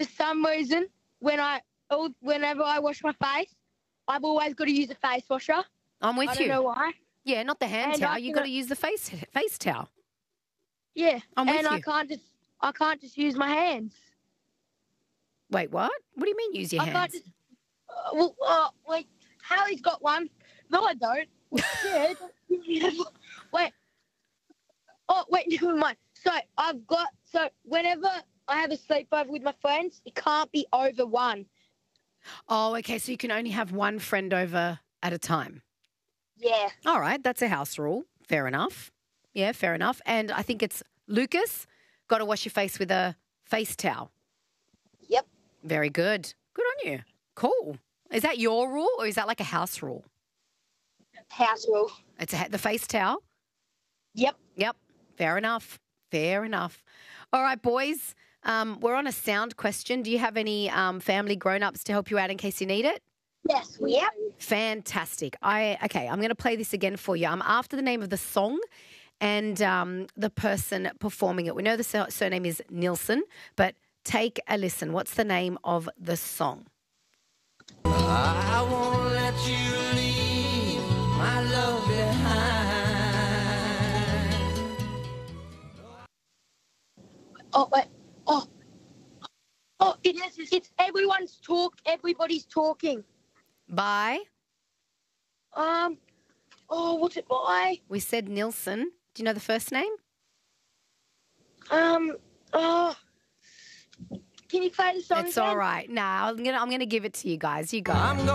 for some reason, whenever I wash my face, I've always got to use a face washer. I'm with I you. don't know why. Yeah, not the hand And towel. I You've can- got to use the face towel. Yeah, I'm with and you. I can't just use my hands. Wait, what? What do you mean use your I can't hands? just. Wait, Hallie's got one. No, I don't. Yeah. Wait. Oh, wait, never mind. So whenever I have a sleepover with my friends, it can't be over one. Oh, okay. So you can only have one friend over at a time. Yeah. All right. That's a house rule. Fair enough. Yeah, fair enough. And I think it's Lucas, got to wash your face with a face towel. Yep. Very good. Good on you. Cool. Is that your rule or is that like a house rule? House rule. It's the face towel? Yep. Yep. Fair enough. Fair enough. All right, boys. We're on a sound question. Do you have any family grown-ups to help you out in case you need it? Yes, we have. Fantastic. Okay, I'm going to play this again for you. I'm after the name of the song and the person performing it. We know the surname is Nilsson, but take a listen. What's the name of the song? I won't let you leave my love behind. Oh, wait. Oh, it's everybody's talking. By? What's it by? We said Nilsson. Do you know the first name? Can you play the song It's again? all right. Nah, I'm gonna give it to you guys. You go.